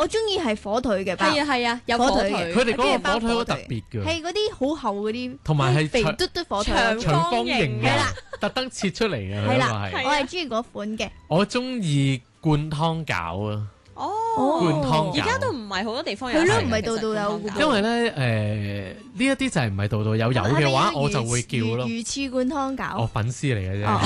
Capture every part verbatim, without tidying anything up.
我中意係火腿嘅包。 係啊係啊，有火腿嘅。 佢哋嗰個火腿好特別嘅， 係嗰啲好厚嗰啲， 同埋係肥嘟嘟火腿， 長長方形嘅， 係啦， 特登切出嚟嘅。 係啦， 係我係中意嗰款嘅。 我中意灌湯餃啊！ 哦， 灌湯餃而家都唔係好多地方有， 係咯，唔係度度有。 因為咧誒呢一啲就係唔係度度有有嘅話，我就會叫咯。 魚翅灌湯餃， 我粉絲嚟嘅啫。 哦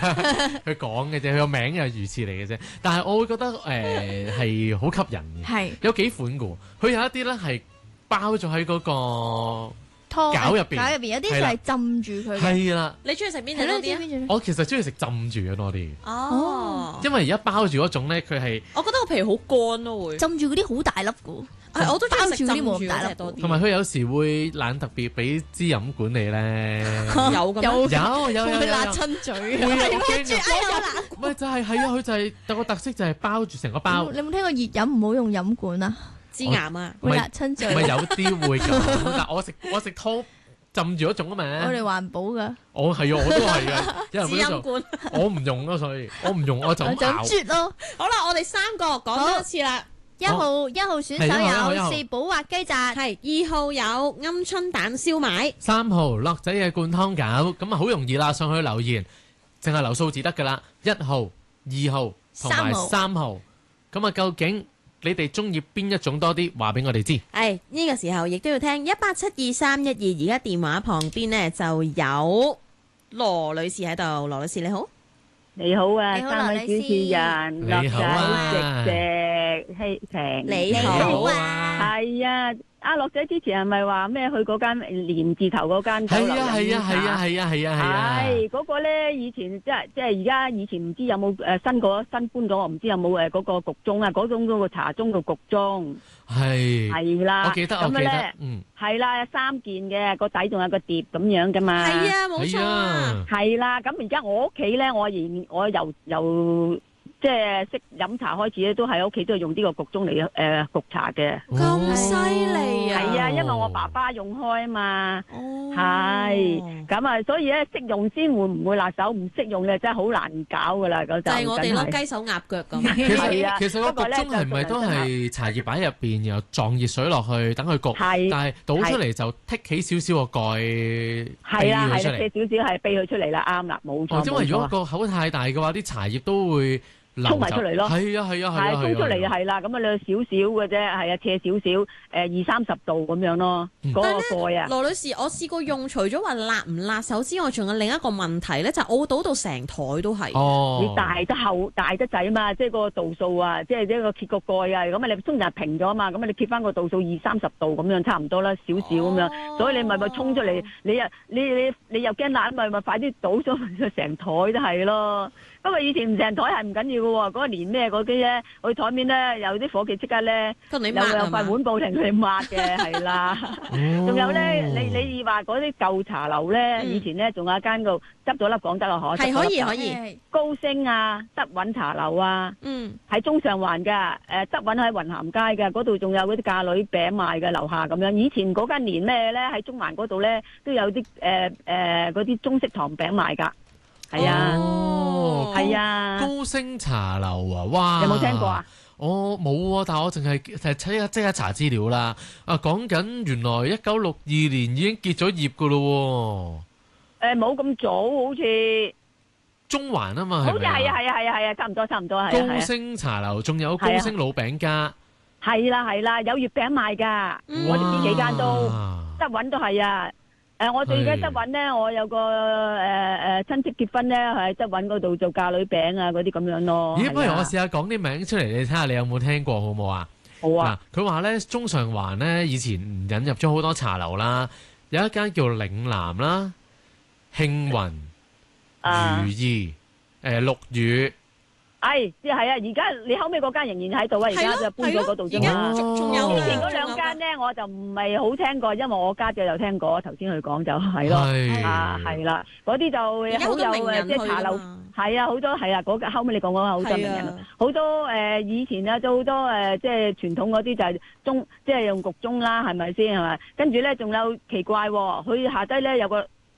，OK， 佢講嘅啫，佢個名又係魚翅嚟嘅啫。但係我會覺得誒係好吸引嘅， 係有幾款嘅喎。佢有一啲咧係包咗喺嗰個湯餃入邊， 餃入邊有啲就係浸住佢。 係啦， 你中意食邊係咯， 隻多啲啊？ 邊種？ 我其實中意食浸住嘅多啲， 哦， 因為而家包住嗰種咧，佢係我覺得個皮好乾咯會。 浸住嗰啲好大粒嘅， 係我都中意食浸住包住嗰啲冇咁嗰大粒隻多啲。 同埋佢有時會懶特別俾支飲管你咧， 有咁有有有有會辣有。 親嘴。 會啊！我驚住哎呀辣！ 唔係就係係啊！佢就係有個特色就係包住成個包， 你有冇聽過熱飲唔好用飲管啊？ 致癌啊！ 唔係會辣親嘴。 唔係有啲會咁，但我食我食湯浸住嗰種啊嘛。 我哋環保㗎， 我係啊，我都係啊，有人止咁做， 飲管。 我唔用咯，所以我唔用，我就我就咁咁咬。 啜咯。 好啦，我哋三個講多一次啦。 一號一號選手係一號一號一號有四寶滑雞扎， 係二號有鵪鶉蛋燒賣， 三號樂仔嘅灌湯餃，咁啊好容易啦，上去留言，淨係留數字得噶啦。一號、二號同埋三號，咁啊究竟你哋中意邊一種多啲？話俾我哋知。 係呢個時候亦都要聽一八七二三一二，而家電話旁邊呢就有羅女士喺度，羅女士你好。 你好啊， 你好三位主持人， 你好啊樂仔、直直希平， 你好啊， 係啊，阿樂仔之前係咪話咩去嗰間連字頭嗰間酒樓係啊係啊係啊係啊係啊係啊， 係嗰個咧，以前即係即係而家以前唔知有冇誒新個新搬咗，我唔知有冇誒嗰個焗盅啊，嗰種嗰個茶盅嘅焗盅係， 係啦， 我記得我記得咁咧， 嗯， 係啦，三件嘅個底仲有個碟咁樣噶嘛， 係啊，冇錯係啊啊。 係啦，咁而家我屋企咧，我而我由由即係識飲茶開始咧，都喺屋企都係用呢個焗盅嚟誒焗茶嘅。 咁犀利啊！ 係啊，因為我爸爸用開啊嘛， 哦， 係咁啊，所以咧識用先會唔會辣手，唔識用咧真係好難搞噶啦，嗰就係我哋咯， 真係雞手鴨腳咁。 其實係啊其實個不過呢焗盅係咪都係茶葉擺入邊，然後撞熱水落去等佢焗， 係但係倒出嚟就剔起少少個蓋， 係啦係啦， 避佢出嚟。 借少少係避佢出嚟啦，啱啦，冇錯哦，因為如果冇錯個口太大嘅話，啲茶葉都會流衝埋出嚟咯係啊係啊係啊， 係衝出嚟係啊係啦，咁啊你少少嘅啫，係啊，斜少少，誒二三十度咁樣咯， 嗯嗰個蓋啊， 羅女士，我試過用，除咗話辣唔辣手之外，仲有另一個問題咧，就係我倒到成台都係。 哦， 你大得厚大得滯啊嘛，即係個度數啊，即係一個揭個蓋啊，咁啊你通常係平咗啊嘛，咁啊你揭翻個度數二三十度咁樣差唔多啦，少少咁樣， 哦所以你咪咪衝出嚟，你又你你你又驚辣，咪咪快啲倒咗成台都係咯。不過以前唔成台係唔緊要嘅喎，嗰個年咩嗰啲咧，我台面咧有啲伙計即刻咧，有跟你抹有塊係嘛？ 碗布停佢哋抹嘅，係啦。仲有咧，你你話嗰啲舊茶樓咧， 嗯以前咧仲有一間度執咗粒講得啊，可係可以可以， 係高升啊，德韻茶樓啊， 嗯， 喺中上環噶，誒德韻喺雲咸街嘅，嗰度仲有嗰啲嫁女餅賣嘅樓下咁樣。以前嗰間年咩咧，喺中環嗰度咧都有啲誒誒嗰啲中式糖餅賣噶，係啊， 哦， 係啊， 高升茶樓啊，哇！ 有冇聽過啊？ 我冇喎，但係我淨係誒即刻即刻查資料啦。啊，講緊原來一九六二年已經結咗業噶咯誒冇咁早，好似喎，中環啊嘛， 好似咪係啊係啊係啊係啊，差唔多差唔多係啊係高啊， 升茶樓，仲有高升老餅家， 係啦係啦，有月餅賣㗎， 嗯我哋呢幾間都。 哇德韻都係啊！誒，我哋而家德韻咧，我有個誒誒親戚結婚咧，喺德韻嗰度做嫁女餅啊，嗰啲咁樣咯。 咦，不如係啊我試下講啲名出嚟，你睇下你有冇聽過好唔好啊？ 好啊， 嗱，佢話咧中上環咧以前引入咗好多茶樓啦，有一間叫嶺南啦、慶雲、 啊如意、誒陸羽。 係，即係啊！而家你後尾嗰間仍然喺度啊，而家就搬咗嗰度啫而家嘛。 仲仲有㗎以前嗰兩仲有㗎間咧，我就唔係好聽過，因為我家姐有聽過。頭先佢講就係咯， 係啊係啦，嗰啲就而家好好有誒， 多名人去即係茶樓㗎嘛係啊，好多係啊，嗰個後尾你講講好多名人啊係啊， 好多誒以前啊，都好多誒即係傳統嗰啲就係中，即係用焗盅啦，係咪先係咪？跟住咧仲有奇怪喎，佢下低咧有個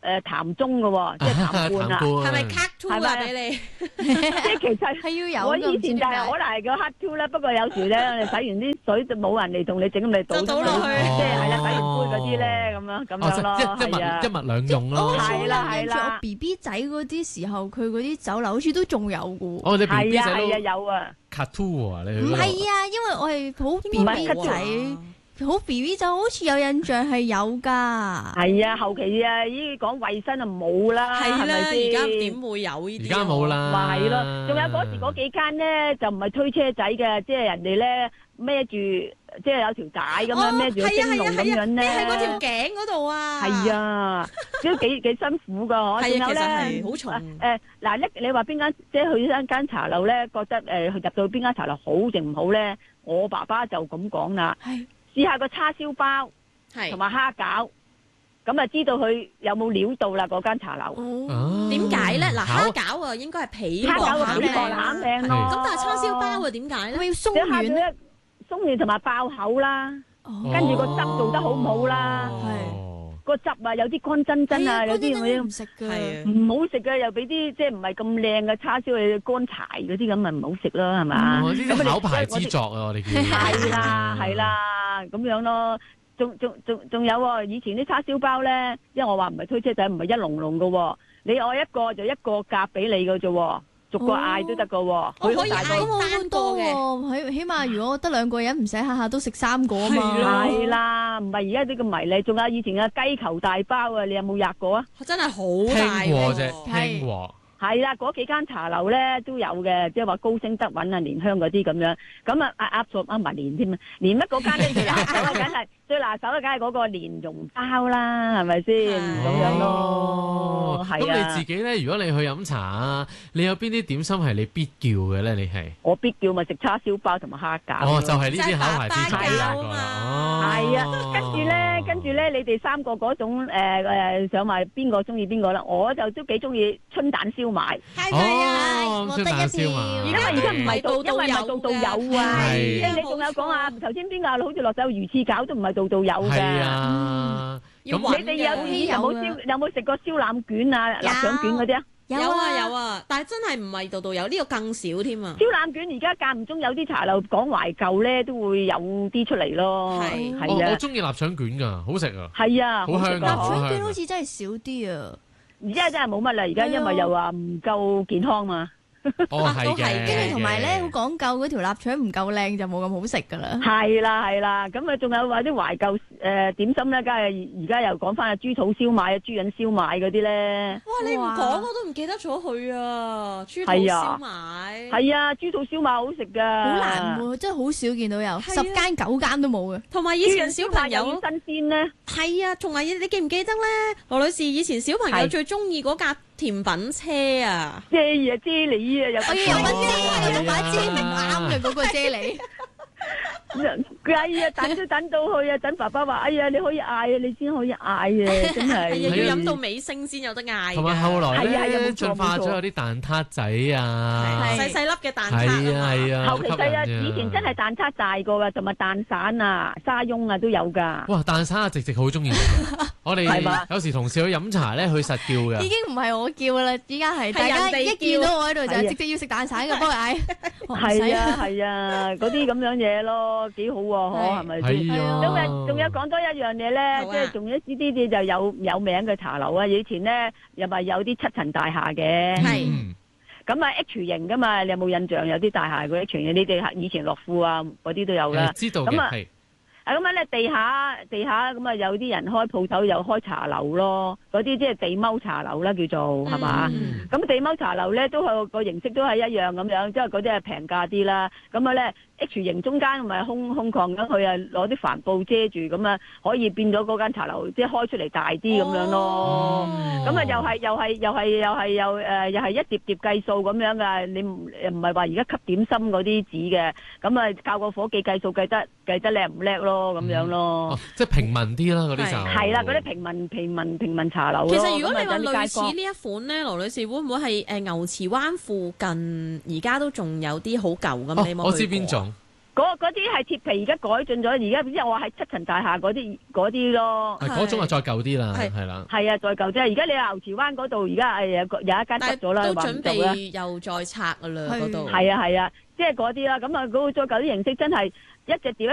誒譚中嘅喎，即係譚冠啦。 係係咪 cut two 係咪啊啊？俾你即係其實係要有我㗎以前就係唔知點解可能係個 hard to 咧，不過有時咧，你洗完啲水就冇人嚟同你整，咁你倒就倒落去即係係啦，洗完杯嗰啲咧咁樣咁哦，即樣咯， 係一一係啊物一物兩用咯。 係啦係印象我啦， B B 仔嗰啲時候，佢嗰啲酒樓好似都仲有嘅喎。 哦，你 B B 係啊係啊仔都有啊， cut two 啊，你去唔嗰度係啊，因為我係好 B 唔係 B cut 仔，好 B B 就好似有印象係有㗎。 係啊，後期啊，依講衞生就冇啦， 係啦， 係咪而先？ 家點會有呢啲？ 而家冇。啦。 咪係咯，仲有嗰時嗰幾間咧就唔係推車仔嘅，即係人哋咧孭住，即係有條帶咁樣孭住個蒸籠咁樣咩喺嗰條咧。 頸嗰度啊？ 係啊，都幾幾辛苦噶，嗬。仲係啊，其實有咧， 係好重。 誒嗱，一你話邊間即係去一間茶樓咧，覺得誒入到邊間茶樓好定唔好咧？我爸爸就咁講啦， 係試下個叉燒包係同埋蝦餃，咁啊知道佢有冇料到啦嗰間茶樓。 哦， 啊點解咧？嗱， 考蝦餃啊，應該係皮蝦薄餃個皮薄餡靚餡靚咯。 咁但係叉燒包啊，點解咧？ 係咪要鬆你蝦軟咧？ 咗鬆軟同埋爆口啦， 哦跟住個汁做得好唔好啦哦個汁啊有啲乾真真啊，有啲嗰啲唔食㗎。 係啊唔好食嘅，又俾啲即係唔係咁靚嘅叉燒，你乾柴嗰啲咁咪唔好食咯，係嘛？ 哦，呢啲考牌之作啊，我哋叫。 係啦係啦，咁樣咯。仲仲仲仲有喎，以前啲叉燒包咧，因為我話唔係推車仔，唔係一籠籠嘅喎，你嗌一個就一個夾俾你嘅啫喎，逐個嗌都得嘅喎。 我可以好大個嗌咁好單多個嘅喎，起起碼如果得兩個人，唔使下下都食三個啊嘛。 係啦，唔係而家啲咁迷你，仲有以前嘅雞球大包啊，你有冇吔過啊？ 真係好大聽過啫， 係聽過。 係啦，嗰幾間茶樓咧都有嘅，即係話高升德穩啊、蓮香嗰啲咁樣。咁啊，啊鴨咗啊埋蓮添啊，蓮乜嗰間咧最拿手啊，梗係最拿手啊，梗係嗰個蓮蓉包啦，係咪先咁樣咯？係咁你啊自，己咧，如果你去飲茶啊，你有邊啲點心係你必叫嘅咧？你係我必叫咪食叉燒包同埋蝦餃。 哦，就係呢啲考牌之作係啊嗰個啦。 係啊，跟住咧，跟住咧，你哋三個嗰種誒誒想話邊個中意邊個啦？我就都幾中意春蛋燒賣， 係咪啊？ 哦， 我得一春蛋燒賣票因為而家唔係度，因為唔係度度有啊。 係誒，你仲有講啊？頭先邊個好似落手魚翅餃都唔係度度有係㗎。 啊， 要咁你哋有嘅有冇燒有冇食過燒腩卷啊、臘腸卷嗰啲啊？ 有啊有啊，但係真係唔係度度有，呢個更少添啊！ 燒腩卷而家間唔中有啲茶樓講懷舊咧，都會有啲出嚟咯。 係我我係啊， 中意臘腸卷㗎，好食啊！ 係啊， 好香㗎食啊臘腸卷好好似真係少啲啊。 而家真係冇乜啦，而家因為又話唔夠健康嘛。 哦，係都係嘅。 跟住同埋咧，好講究嗰條臘腸唔夠靚就冇咁好食㗎啦。 係啦係啦，咁啊仲有話啲懷舊誒點心咧，梗係而家又講翻啊豬肚燒賣啊、豬膶燒賣嗰啲咧。 哇！你唔哇講我都唔記得咗佢啊！豬肚係啊燒賣係啊，豬肚燒賣好食噶， 好難喎，真係好少見到有， 係啊十間九間都冇嘅。 同埋以前小朋友豬膶燒賣又要新鮮咧， 係啊，同埋你記唔記得咧？羅女士以前小朋友係最中意嗰架甜品車啊！ 啫啊啫喱啊，又我要有把遮，我有把遮唔啱嘅嗰個啫喱。 佢哎呀等都等到去啊，等爸爸話哎呀你可以嗌啊，你先可以嗌啊，真係啊， 係。 要飲到尾聲先有得嗌㗎。 同埋後來係啊係啊咧， 冇錯進化咗冇錯有啲蛋撻仔啊， 係細細粒嘅蛋係撻啊係啊， 後期細啊， 好吸引㗎以前真係蛋撻大個噶，同埋蛋散啊、沙翁啊都有噶。 哇！蛋散啊，直直好中意食嘅。我係嘛哋有時同事去飲茶咧，佢實叫嘅已。經唔係我叫啦，依家係大家係人哋一見到我喺度就係啊直接要食蛋散嘅，幫佢嗌。我唔使係啊係啊，嗰啲咁樣嘢咯，幾好喎， 係嗬係咪先？ 係啊， 咁啊，仲有講多一樣嘢咧， 好啊即係仲有呢啲啲就有有名嘅茶樓啊。以前咧又咪有啲七層大廈嘅， 係嗯咁啊 H 型噶嘛，你有冇印象？有啲大廈個 H 型，你哋以前樂富啊嗰啲都有啦誒。知道咁啊嘅係啊咁樣咧，地下地下咁啊，有啲人開鋪頭，有開茶樓咯，嗰啲即係地踎茶樓啦，叫做係嘛？ 嗯咁地踎茶樓咧，都係個形式都係一樣咁樣，即係嗰啲係平價啲啦。咁啊咧 H 型中間咪空空曠咁，佢啊攞啲帆布遮住，咁啊可以變咗嗰間茶樓即係開出嚟大啲咁樣咯。 哦咁啊又係又係又係又係又誒又係一碟碟計數咁樣噶，你唔唔係話而家吸點心嗰啲紙嘅，咁啊靠個伙計計數計得計得叻唔叻咯咁樣咯哦。，即係平民啲啦，嗰啲就係啦，嗰啲平民平民平民茶樓咯。 其實如果你話咁啊有啲街坊類似呢一款咧，羅女士會唔會係誒牛池灣附近而家都仲有啲好舊咁？你有冇哦，我知去過邊種。 嗰嗰啲係鐵皮，而家改進咗，而家即係我喺七層大廈嗰啲嗰啲咯。 係嗰種就再舊啲啦， 係係啦。 係啊，再舊啫。而家你牛池灣嗰度，而家誒有個有一間執咗啦， 都話唔做啦。 準備又再拆噶啦， 係嗰度。 係啊係啊，即係嗰啲啦。咁啊，嗰個再舊啲形式真係一隻碟。